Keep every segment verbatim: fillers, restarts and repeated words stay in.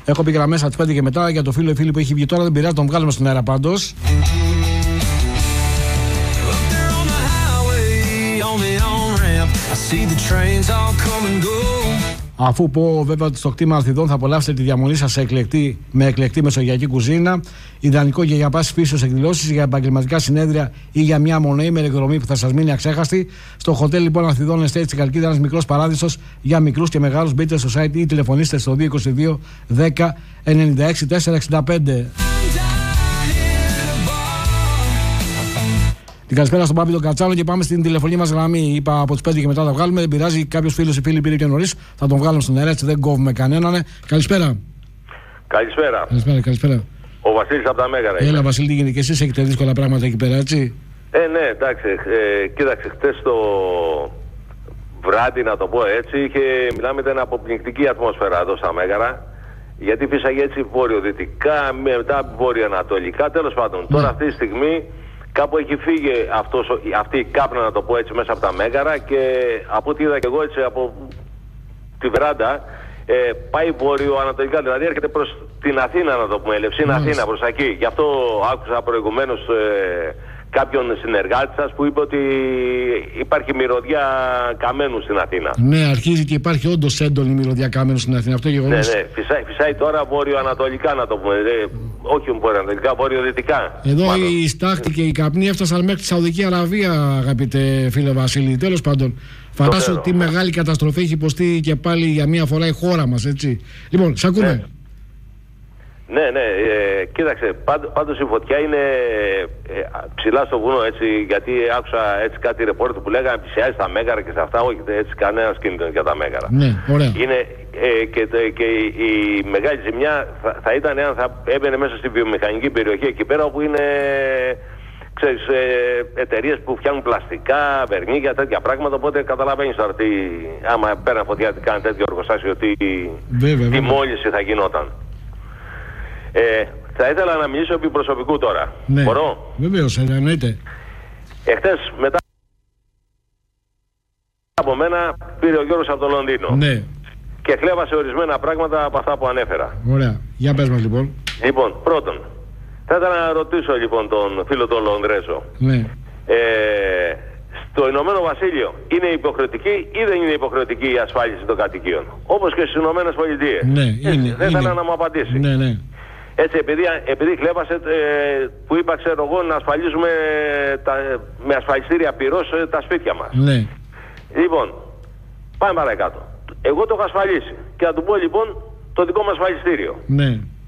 Έχω πει γραμμές από τις πέντε και μετά για το φίλο ή φίλη που έχει βγει τώρα. Δεν πειράζει, τον βγάλουμε στον αέρα πάντως. Αφού πω βέβαια ότι στο κτήμα Αθηνών θα απολαύσετε τη διαμονή σας σε εκλεκτή, με εκλεκτή μεσογειακή κουζίνα, ιδανικό και για πάση φύσεως εκδηλώσεις, για επαγγελματικά συνέδρια ή για μια μονοήμερη εκδρομή που θα σας μείνει αξέχαστη. Στο χοτέλ λοιπόν Αθηνών Estate στην Καλκίδα, ένας μικρός παράδεισος για μικρούς και μεγάλους. Μπείτε στο site ή τηλεφωνήστε στο δύο είκοσι δύο δέκα ενενήντα έξι τετρακόσια εξήντα πέντε. Την καλησπέρα στον Πάπη τον Κατσάλο και πάμε στην τηλεφωνική μας γραμμή. Είπα από τις πέντε και μετά θα βγάλουμε. Δεν πειράζει, κάποιος φίλος ή φίλοι πήρε πιο νωρίς. Θα τον βγάλουμε στον αέρα, έτσι δεν κόβουμε κανέναν. Καλησπέρα. Καλησπέρα. Καλησπέρα, καλησπέρα. Ο Βασίλης από τα Μέγαρα. Έλα, Βασίλη, τι γίνεται και εσείς έχετε δύσκολα πράγματα εκεί πέρα, έτσι. Ε, ναι, εντάξει. Ε, κοίταξε, χτες το βράδυ, να το πω έτσι, είχε, μιλάμε, ήταν αποπληκτική ατμόσφαιρα εδώ στα Μέγαρα. Γιατί φύσαγε έτσι βορειοδυτικά, μετά βορειοανατολικά. Τέλος πάντων, ναι. Τώρα αυτή τη στιγμή. Κάπου έχει φύγει αυτός, αυτή η κάπνα, να το πω έτσι, μέσα από τα Μέγαρα και από ό,τι είδα και εγώ έτσι από τη βεράντα ε, πάει βορειοανατολικά, δηλαδή έρχεται προς την Αθήνα, να το πούμε, Ελευσίνα, Αθήνα, προς εκεί. Γι' αυτό άκουσα προηγουμένως ε, κάποιον συνεργάτη σας που είπε ότι υπάρχει μυρωδιά καμένου στην Αθήνα. Ναι, αρχίζει και υπάρχει όντως έντονη μυρωδιά καμένου στην Αθήνα. Αυτό γεγονός. Ναι, ναι, φυσάει, φυσάει τώρα βόρειο-ανατολικά, να το πούμε. Ε, όχι βορειοανατολικά, βορειοδυτικά. Εδώ μάλλον. Η στάχτη και οι καπνοί έφτασαν μέχρι τη Σαουδική Αραβία, αγαπητέ φίλε Βασίλη. Τέλος πάντων, φαντάσου τι μεγάλη καταστροφή έχει υποστεί και πάλι για μία φορά η χώρα μας, έτσι. Λοιπόν, σ' ακούμε. Ναι. Ναι, ναι, ε, κοίταξε, πάντ, πάντως η φωτιά είναι ε, ψηλά στο βουνό, έτσι, γιατί άκουσα έτσι κάτι ρεπόρτ που λέγανε πλησιάζει στα Μέγαρα και σε αυτά, όχι έτσι κανένας κίνδυνος για τα Μέγαρα. Ναι, ωραία. Είναι, ε, και, και η, η μεγάλη ζημιά θα, θα ήταν αν θα έμπαινε μέσα στη βιομηχανική περιοχή εκεί πέρα, όπου είναι, ξέρεις, ε, εταιρείες που φτιάχνουν πλαστικά, βερνίκια, τέτοια πράγματα, οπότε καταλαβαίνεις τώρα τι, άμα πέραν φωτιά τι κάνει τέτοιο εργοστάσιο, τι, βέβαια, τι βέβαια. μόλυνση θα γινόταν. Ε, θα ήθελα να μιλήσω επί προσωπικού τώρα. Ναι. Μπορώ? Βεβαίως, εννοείται. Εχθές μετά από μένα πήρε ο Γιώργος από το Λονδίνο. Ναι. Και χλέβασε ορισμένα πράγματα από αυτά που ανέφερα. Ωραία. Για πες μας λοιπόν. Λοιπόν, πρώτον, θα ήθελα να ρωτήσω λοιπόν τον φίλο τον Λονδρέζο. Ναι. Ε, στο Ηνωμένο Βασίλειο είναι υποχρεωτική ή δεν είναι υποχρεωτική η ασφάλιση των κατοικίων? Όπως και στις Ηνωμένες Πολιτείες. Ναι, είναι. Δεν είναι. ήθελα να μου απαντήσει. Ναι, ναι. Έτσι, επειδή, επειδή χλέβασε, ε, που είπα, ξέρω εγώ, να ασφαλίζουμε τα, με ασφαλιστήρια πυρός ε, τα σπίτια μας. Ναι. Λοιπόν, πάμε παρακάτω. Εγώ το έχω ασφαλίσει. Και θα του πω λοιπόν το δικό μου ασφαλιστήριο. Ναι.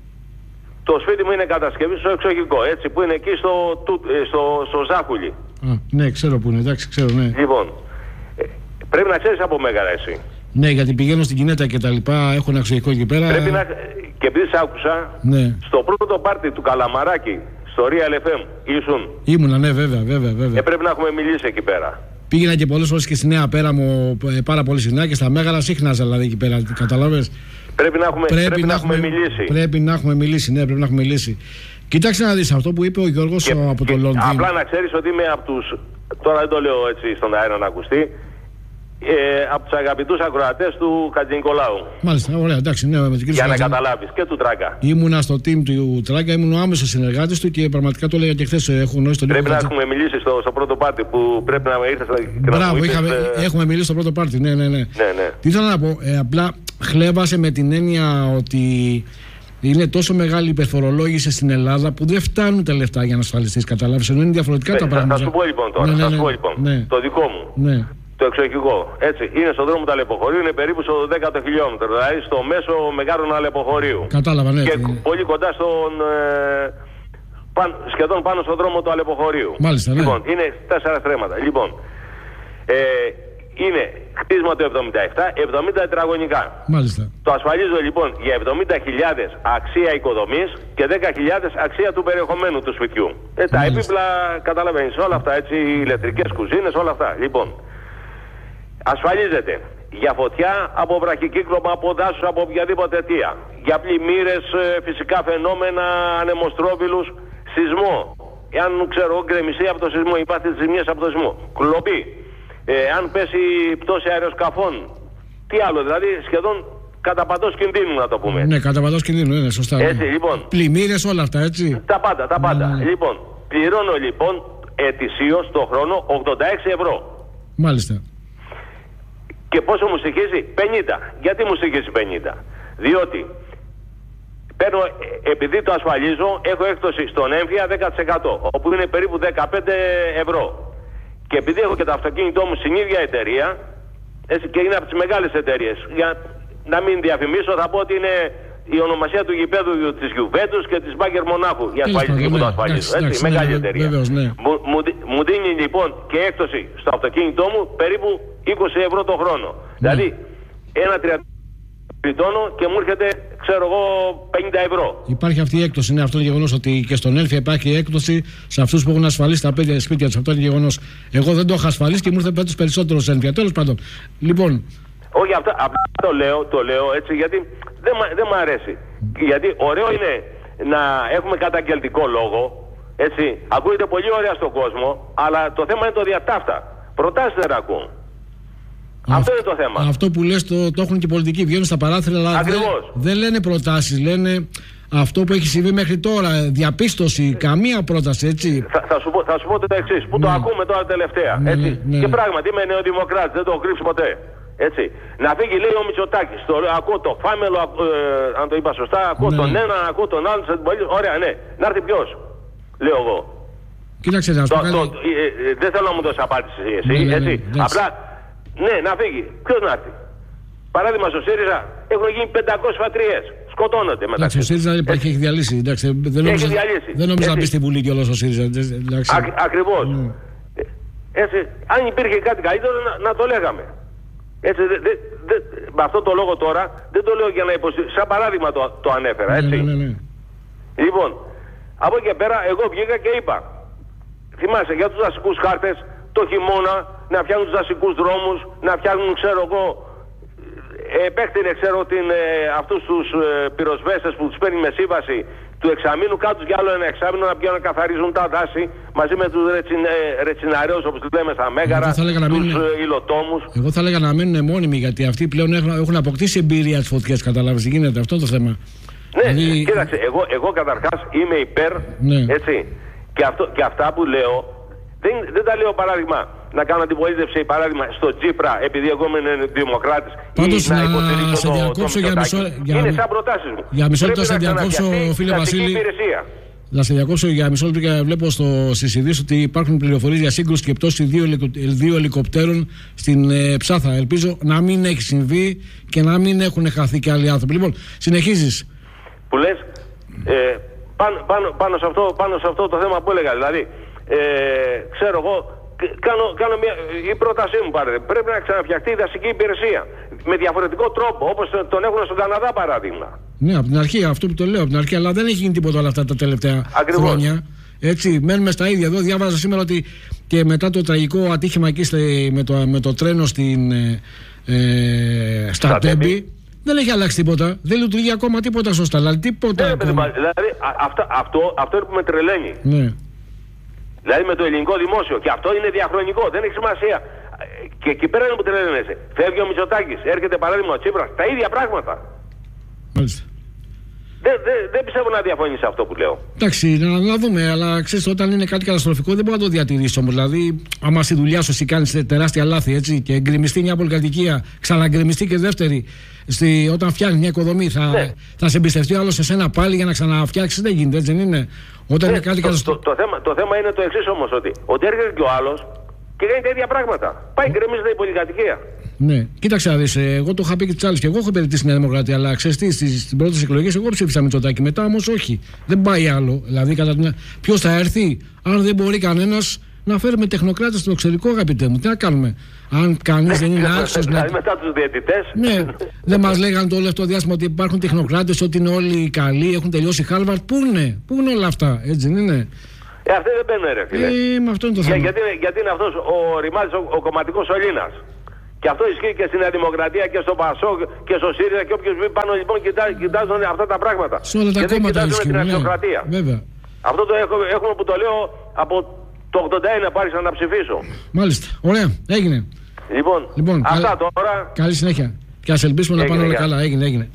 Το σπίτι μου είναι κατασκευή στο εξοχικό, έτσι, που είναι εκεί στο, στο, στο Ζάχουλι. Α, ναι, ξέρω που είναι, εντάξει, ξέρω, ναι. Λοιπόν, ε, πρέπει να ξέρεις από Μέγαρα εσύ. Ναι, γιατί πηγαίνω στην Κινέτα και τα λοιπά, έχω ένα εξοχικό εκεί πέρα. Πρέπει να... Και επειδή σ' άκουσα, ναι. Στο πρώτο πάρτι του Καλαμαράκη, στο Real εφ εμ, ήσουν. Ήμουνα, ναι, βέβαια, βέβαια, βέβαια. Ε, πρέπει να έχουμε μιλήσει εκεί πέρα. Πήγαινα και πολλές φορές και στη Νέα Πέραμο, πάρα πολύ συχνά, και στα Μέγαρα σύχναζα, δηλαδή εκεί πέρα, καταλάβες. Πρέπει να έχουμε, πρέπει πρέπει να να έχουμε έχουμε μιλήσει. Πρέπει να έχουμε μιλήσει, ναι, πρέπει να έχουμε μιλήσει. Κοιτάξτε να δεις αυτό που είπε ο Γιώργος και, από και, το Λονδίνο. Απλά να ξέρεις ότι είμαι από τους, τώρα δεν το λέω έτσι στον αέρα να ακουστεί, ε, από τους αγαπητούς ακροατές του Χατζηνικολάου. Μάλιστα, ωραία, εντάξει, ναι, με την για να καταλάβεις, και του Τράγκα. Ήμουνα στο team του Τράγκα, ήμουν ο άμεσος συνεργάτης του και πραγματικά το έλεγα και χθες. Έχω γνώρισει τον Πρέπει να έχουμε μιλήσει στο, στο πρώτο πάρτι που πρέπει να ήρθες και να Μπράβο, μου είπες, είχαμε, ε... έχουμε μιλήσει στο πρώτο πάρτι, ναι, ναι, ναι. ναι, ναι. Τι ήθελα να πω, ε, απλά χλέβασε με την έννοια ότι είναι τόσο μεγάλη υπερφορολόγηση στην Ελλάδα που δεν φτάνουν τα λεφτά για να ασφαλιστείς, καταλάβεις, ενώ είναι διαφορετικά ναι, τα θα, πράγματα. θα σου πω λοιπόν τώρα, ναι, ναι, θα ναι, σου πω λοιπόν, ναι. το δικό μου. Ναι. Το εξοχικό. Έτσι, είναι στον δρόμο του Αλεποχωρίου, είναι περίπου στο δέκατο χιλιόμετρο, δηλαδή στο μέσο μεγάλου Αλεποχωρίου. Κατάλαβα, ναι. Και ναι. πολύ κοντά στον. Ε, παν, σχεδόν πάνω στον δρόμο του Αλεποχωρίου. Μάλιστα, ναι. Λοιπόν, είναι τέσσερα στρέμματα. Λοιπόν, ε, είναι χτίσμα του εβδομήντα επτά, εβδομήντα τετραγωνικά. Μάλιστα. Το ασφαλίζω λοιπόν για εβδομήντα χιλιάδες αξία οικοδομής και δέκα χιλιάδες αξία του περιεχομένου του σπιτιού. Ε, τα επίπλα, καταλαβαίνεις, όλα αυτά, έτσι, ηλεκτρικές κουζίνες, όλα αυτά. Λοιπόν, ασφαλίζεται για φωτιά, από βραχικύκλωμα, από δάσους, από οποιαδήποτε αιτία. Για πλημμύρες, φυσικά φαινόμενα, ανεμοστρόβιλους, σεισμό. Εάν ξέρω, γκρεμιστεί από το σεισμό, υπάρχει ζημιές από το σεισμό. Κλοπή. Ε, αν πέσει πτώση αεροσκαφών. Τι άλλο, δηλαδή σχεδόν κατά παντός κινδύνου, να το πούμε. Ναι, κατά παντός κινδύνου, είναι σωστά. Έτσι, ναι. λοιπόν. Πλημμύρες, όλα αυτά, έτσι. Τα πάντα, τα πάντα. Ναι, ναι. Λοιπόν, πληρώνω λοιπόν ετησίως το χρόνο ογδόντα έξι ευρώ. Μάλιστα. Και πόσο μου στοιχίζει? πενήντα. Γιατί μου στοιχίζει πενήντα? Διότι παίρνω, επειδή το ασφαλίζω, έχω έκπτωση στον έμφυα δέκα τοις εκατό, όπου είναι περίπου δεκαπέντε ευρώ. Και επειδή έχω και το αυτοκίνητό μου στην ίδια εταιρεία, έτσι, και είναι από τις μεγάλες εταιρείες, για να μην διαφημίσω, θα πω ότι είναι η ονομασία του γηπέδου της Γιουβέντους και της Μπάγκερ Μονάχου, η ασφαλιστική που το ασφαλίζω. Έτσι, μεγάλη εταιρεία. Βεβαίως, ναι. Μου, μου, μου δίνει λοιπόν και έκπτωση στο αυτοκίνητό μου περίπου είκοσι ευρώ το χρόνο. Ναι. Δηλαδή, ένα τριάντα και μου έρχεται, ξέρω εγώ, πενήντα ευρώ. Υπάρχει αυτή η έκπτωση. Είναι αυτό το γεγονός ότι και στον Έλφια υπάρχει έκπτωση σε αυτούς που έχουν ασφαλίσει τα παιδιά σπίτια τους. Αυτό είναι γεγονός. Εγώ δεν το είχα ασφαλίσει και μου ήρθε πέτος περισσότερο σε Έλφια. Τέλος πάντων. Λοιπόν. Όχι, αυτό, αυτό το λέω, το λέω έτσι γιατί δεν, δεν μου αρέσει. Γιατί ωραίο είναι να έχουμε καταγγελτικό λόγο. Έτσι. Ακούγεται πολύ ωραία στον κόσμο, αλλά το θέμα είναι το διατάφτα. Προτάσεις δεν ακούν. Αυτό, αυτό είναι το θέμα. Αυτό που λες το, το έχουν και οι πολιτικοί. Βγαίνουν στα παράθυρα, αλλά δεν, δεν λένε προτάσεις. Λένε αυτό που έχει συμβεί μέχρι τώρα. Διαπίστωση, καμία πρόταση, έτσι. Θα, θα, σου, πω, θα σου πω το εξής, που ναι. το ακούμε τώρα τελευταία. Ναι, έτσι. Ναι, ναι. Και πράγματι είμαι νεοδημοκράτης, δεν το έχω κρύψει ποτέ. Έτσι. Να φύγει, λέει ο Μητσοτάκης. Το, ακούω το φάμελο, ε, αν το είπα σωστά, ακούω ναι. τον ένα, ακούω τον άλλον. Ωραία, ναι. Να έρθει ποιος, λέω εγώ. Κοίταξε, να σου το, το, ε, ε, δεν θέλω να μου δώσει απάντηση εσύ. Ναι, ναι, έτσι. Ναι, ναι. Απλά. Ναι, να φύγει. Ποιος να έρθει? Παράδειγμα, στο ΣΥΡΙΖΑ έχουν γίνει πεντακόσιες φατριές. Σκοτώνονται μεταξύ. Ο ΣΥΡΙΖΑ υπάρχει, έχει διαλύσει. Εντάξει, δεν νόμιζα, δεν νόμιζα να μπει στην Βουλή κιόλας ο ΣΥΡΙΖΑ. Ακριβώς. Mm. Έτσι, αν υπήρχε κάτι καλύτερο να, να το λέγαμε. Έτσι, δε, δε, δε, με αυτό το λόγο τώρα δεν το λέω για να υποστηρίξω. Σαν παράδειγμα το, το ανέφερα. Έτσι. Ναι, ναι, ναι. Λοιπόν, από εκεί και πέρα εγώ βγήκα και είπα. Θυμάσαι για τους δασικούς χάρτες το χειμώνα να φτιάχνουν τους δασικούς δρόμους, να φτιάχνουν, ξέρω εγώ, επέκτηνε, ξέρω, την, ε, αυτούς τους ε, πυροσβέστες που τους παίρνει με σύμβαση του εξαμήνου, κάτω για άλλο ένα εξάμηνο να πηγαίνουν να καθαρίζουν τα δάση μαζί με τους ρετσιν, ε, ρετσιναρέους, όπως τους λέμε στα Μέγαρα, τους ε, υλοτόμους. Εγώ θα έλεγα να μείνουν μόνιμοι, γιατί αυτοί πλέον έχουν, έχουν αποκτήσει εμπειρία τις φωτιές, καταλάβεις τι γίνεται, αυτό το θέμα. Ναι, δηλαδή... κοίταξε, εγώ, εγώ καταρχάς είμαι υπέρ, ναι. Έτσι, και, αυτό, και αυτά που λέω, δεν, δεν τα λέω παράδειγμα να κάνω αντιπολίτευση, παράδειγμα στο Τσίπρα, επειδή εγώ είμαι δημοκράτης, πάντως, ή να, να υποστηρίξω σε διακόψω το, για το μισό, για, είναι σαν προτάσεις μου. Για μισό λεπτό σε διακόψω, φίλε Βασίλη. Να σε διακόψω για μισό λεπτό, και βλέπω στο, στις ειδήσεις ότι υπάρχουν πληροφορίες για σύγκρουση και πτώση δύο, δύο ελικοπτέρων στην ε, Ψάθα. Ελπίζω να μην έχει συμβεί και να μην έχουν χαθεί και άλλοι άνθρωποι. Λοιπόν, συνεχίζεις. Που λες, ε, πάνω, πάνω, πάνω, σε αυτό, πάνω σε αυτό το θέμα που έλεγα, δηλαδή, ε, ξέρω εγώ, κάνω, κάνω μια, η πρότασή μου πάρετε, πρέπει να ξαναφτιαχτεί η δασική υπηρεσία με διαφορετικό τρόπο, όπως τον έχουν στον Καναδά παράδειγμα. Ναι, από την αρχή, αυτό που το λέω από την αρχή, αλλά δεν έχει γίνει τίποτα όλα αυτά τα τελευταία Ακριβώς. χρόνια. Έτσι, μένουμε στα ίδια. Εδώ διάβαζα σήμερα ότι και μετά το τραγικό ατύχημα εκεί με το, με το τρένο στην, ε, στα Τέμπη, δεν έχει αλλάξει τίποτα. Δεν λειτουργεί ακόμα τίποτα σωστά. Δηλαδή, τίποτα ναι, ακόμα. Δηλαδή, αυτό, αυτό, αυτό είναι που με τρελαίνει. Ναι. Δηλαδή με το ελληνικό δημόσιο. Και αυτό είναι διαχρονικό. Δεν έχει σημασία. Και εκεί πέρα είναι που τρελαίνεσαι. Φεύγει ο Μητσοτάκης, έρχεται παράδειγμα ο Τσίπρας. Τα ίδια πράγματα. Μάλιστα. Δεν δε, δε πιστεύω να διαφωνεί σε αυτό που λέω. Εντάξει, να, να δούμε. Αλλά ξέρεις, όταν είναι κάτι καταστροφικό δεν μπορεί να το διατηρήσει όμως. Δηλαδή, άμα στη δουλειά σου εσύ κάνεις τεράστια λάθη, έτσι, και εγκρεμιστεί μια πολυκατοικία, ξαναγκρεμιστεί και δεύτερη, στη, όταν φτιάχνει μια οικοδομή, θα, ναι. θα σε εμπιστευτεί ο άλλος σε σένα πάλι για να ξαναφτιάξει. Δεν γίνεται, έτσι δεν είναι. Όταν ναι, είναι κάτι το, καταστροφικό. Το, το, το, θέμα, το θέμα είναι το εξής όμως, ότι, ότι έρχεται και ο άλλος και κάνει τα ίδια πράγματα. Πάει, γκρεμίζεται η πολυκατοικία. Ναι, κοίταξε να δεις, εγώ το είχα πει και τις άλλες και εγώ έχω υπηρετήσει στη Νέα Δημοκρατία, αλλά ξέρεις τι, στις πρώτες εκλογές εγώ ψήφισα Μητσοτάκη, μετά όμως όχι. Δεν πάει άλλο. Δηλαδή, κατά την... ποιος θα έρθει, αν δεν μπορεί κανένας να φέρουμε τεχνοκράτες στο εξωτερικό, αγαπητέ μου, τι να κάνουμε. Αν κανείς δεν είναι άξιος. Δηλαδή, να... μετά τους διαιτητές. Ναι, δεν μας λέγανε το όλο αυτό το διάστημα ότι υπάρχουν τεχνοκράτες, ότι είναι όλοι καλοί, έχουν τελειώσει Χάρβαρτ. Πού είναι, πού είναι όλα αυτά, έτσι δεν είναι. Ε, αυτοί δεν μπαίνουν, ρε φίλε. Ε, με αυτό είναι το θέμα. Για, γιατί, γιατί είναι αυτός ο Ρημάδης, ο, ο κομματικός σωλήνας. Και αυτό ισχύει και στη Νέα Δημοκρατία και στο ΠΑΣΟΚ και στο ΣΥΡΙΖΑ και όποιος βγει πάνω λοιπόν κοιτά, κοιτάζουν αυτά τα πράγματα. Σε όλα τα και κόμματα ισχύει. Την αξιοκρατία. Ναι, βέβαια. Αυτό το έχω, έχουμε που το λέω από το ογδόντα ένα άρχισα να ψηφίσω. Μάλιστα. Ωραία. Έγινε. Λοιπόν, λοιπόν αυτά καλ... τώρα. Καλή συνέχεια. Και ας ελπίσουμε να πάνε όλα καλά. Έγινε, έγινε.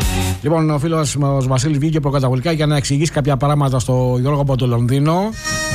Λοιπόν, ο φίλος μας Βασίλης βγήκε προκαταβολικά για να εξηγήσει κάποια πράγματα στο Γιώργο από το Λονδίνο.